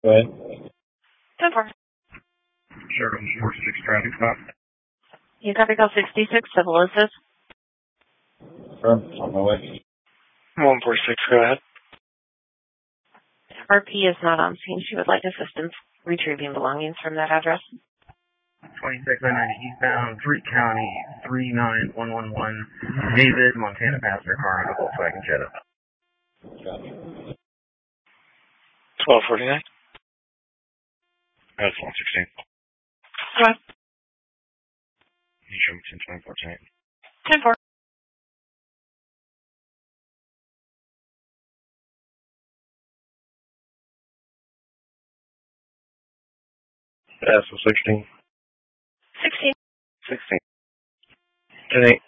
Go ahead. 10-4. Sure, 46 traffic stop. You copy call 66, civil assist. Firm, on my way. 146, go ahead. RP is not on scene. She would like assistance retrieving belongings from that address. 2690 eastbound, Freak County, 39111, David, Montana passenger car on a Volkswagen Jetta. Copy. 1249. That's 116. Go ahead. You show me 1024 10-4. That's 16. 16. 16. 10-8.